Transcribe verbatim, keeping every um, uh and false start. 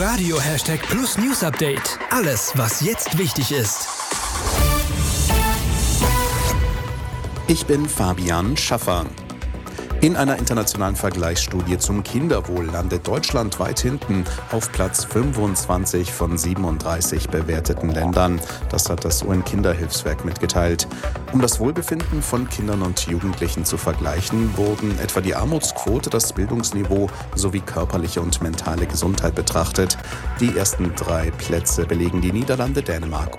Radio Hashtag Plus News Update. Alles, was jetzt wichtig ist. Ich bin Fabian Schaffer. In einer internationalen Vergleichsstudie zum Kinderwohl landet Deutschland weit hinten auf Platz fünfundzwanzig von siebenunddreißig bewerteten Ländern. Das hat das U N-Kinderhilfswerk mitgeteilt. Um das Wohlbefinden von Kindern und Jugendlichen zu vergleichen, wurden etwa die Armutsquote, das Bildungsniveau sowie körperliche und mentale Gesundheit betrachtet. Die ersten drei Plätze belegen die Niederlande, Dänemark